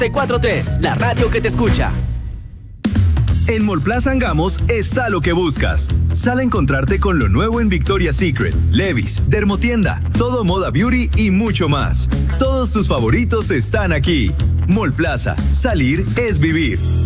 94.3, la radio que te escucha. En Mallplaza Angamos está lo que buscas. Sal a encontrarte con lo nuevo en Victoria's Secret, Levi's, Dermotienda, Todo Moda Beauty y mucho más. Todos tus favoritos están aquí. Mallplaza, salir es vivir.